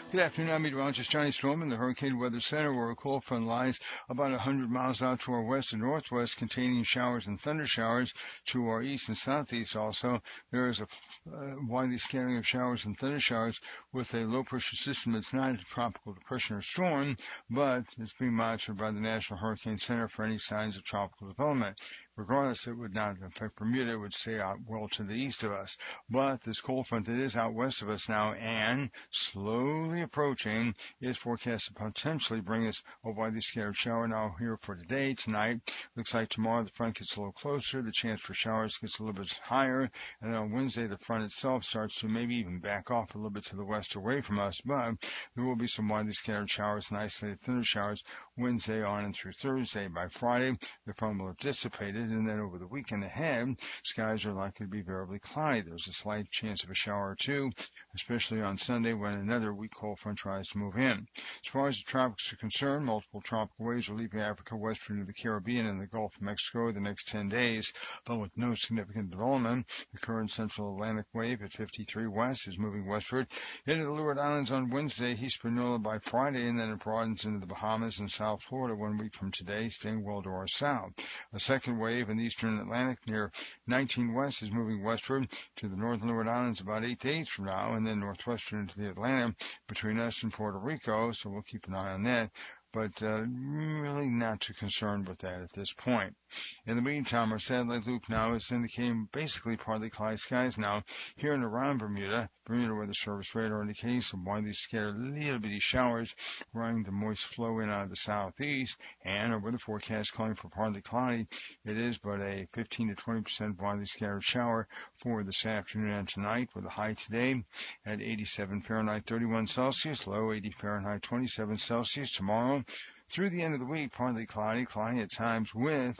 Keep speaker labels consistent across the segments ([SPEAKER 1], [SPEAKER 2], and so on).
[SPEAKER 1] Good afternoon. I'm meteorologist Johnny Storm in the Hurricane Weather Center, where a cold front lies about 100 miles out to our west and northwest, containing showers and thunder showers to our east and southeast. Also, there is a widely scattering of showers and thunder showers with a low pressure system that's not a tropical depression or storm, but it's being monitored by the National Hurricane Center for any signs of tropical development. Regardless, it would not affect Bermuda. It would stay out well to the east of us. But this cold front that is out west of us now and slowly approaching is forecast to potentially bring us a widely scattered shower now here for today, tonight. Looks like tomorrow the front gets a little closer. The chance for showers gets a little bit higher. And then on Wednesday, the front itself starts to maybe even back off a little bit to the west away from us. But there will be some widely scattered showers and isolated thunder showers Wednesday on and through Thursday. By Friday, the front will have dissipated. And then over the weekend ahead, skies are likely to be variably cloudy. There's a slight chance of a shower or two, especially on Sunday when another weak cold front tries to move in. As far as the tropics are concerned, multiple tropical waves will leave Africa westward into the Caribbean and the Gulf of Mexico the next 10 days, but with no significant development. The current central Atlantic wave at 53 west is moving westward into the Leeward Islands on Wednesday, Hispaniola by Friday, and then it broadens into the Bahamas and South Florida 1 week from today, staying well to our south. A second wave in the eastern Atlantic near 19 west is moving westward to the northern Leeward Islands about 8 days from now, and then northwestern into the Atlantic between us and Puerto Rico, so we'll keep an eye on that. But really not too concerned with that at this point. In the meantime, our satellite loop now is indicating basically partly cloudy skies now here and around Bermuda. Bermuda Weather Service radar indicating some widely scattered little bitty showers running the moist flow in out of the southeast, and our weather forecast calling for partly cloudy. It is but a 15 to 20% widely scattered shower for this afternoon and tonight, with a high today at 87 Fahrenheit, 31 Celsius, low 80 Fahrenheit, 27 Celsius. Tomorrow through the end of the week, partly cloudy at times with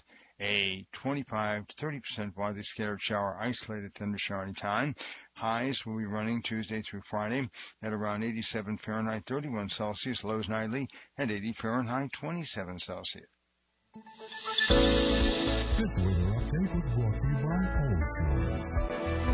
[SPEAKER 1] a 25 to 30% widely scattered shower, isolated thunder shower anytime. Highs will be running Tuesday through Friday at around 87 Fahrenheit, 31 Celsius, lows nightly at 80 Fahrenheit, 27 Celsius.
[SPEAKER 2] This weather update was brought to you by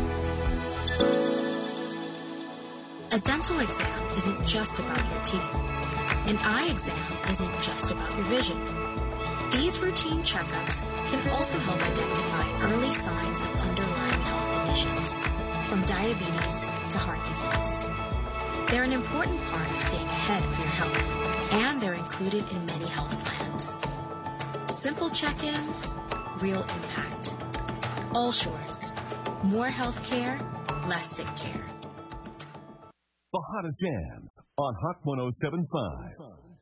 [SPEAKER 2] Oldsmobile.
[SPEAKER 3] A dental exam isn't just about your teeth. An eye exam isn't just about your vision. These routine checkups can also help identify early signs of underlying health conditions, from diabetes to heart disease. They're an important part of staying ahead of your health, and they're included in many health plans. Simple check-ins, real impact. All Shores. More health care, less sick care.
[SPEAKER 2] The hottest jams on Hot 107.5.